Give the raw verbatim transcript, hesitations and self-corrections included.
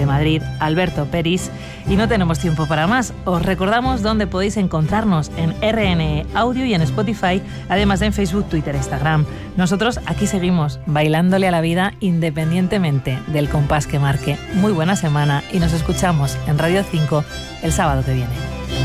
de Madrid, Alberto Peris. Y no tenemos tiempo para más. Os recordamos dónde podéis encontrarnos en R N E Audio y en Spotify, además de en Facebook, Twitter e Instagram. Nosotros aquí seguimos bailándole a la vida independientemente del compás que marque. Muy buena semana y nos escuchamos en Radio cinco el sábado que viene.